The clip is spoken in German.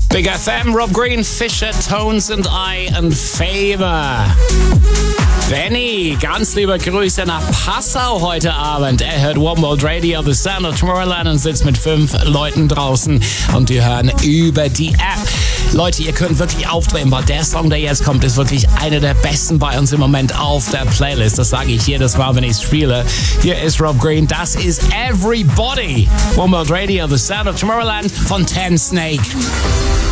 Big FM, Rob Green, Fisher, Tones and I and Favor. Benny, ganz liebe Grüße nach Passau heute Abend. Er hört One World Radio, The Sound of Tomorrowland und sitzt mit 5 Leuten draußen und die hören über die App. Leute, ihr könnt wirklich aufdrehen, weil der Song, der jetzt kommt, ist wirklich einer der besten bei uns im Moment auf der Playlist. Das sage ich jedes Mal, wenn ich spiele. Hier ist Rob Green, das ist Everybody. One World Radio, The Sound of Tomorrowland von Ten Snake.